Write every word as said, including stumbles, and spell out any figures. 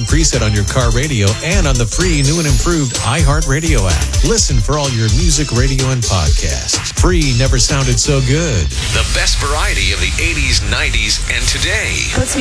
preset on your car radio and on the free new and improved iHeartRadio app. Listen for all your music, radio, and podcasts. Free never sounded so good. The best variety of the eighties, nineties, and today. Let's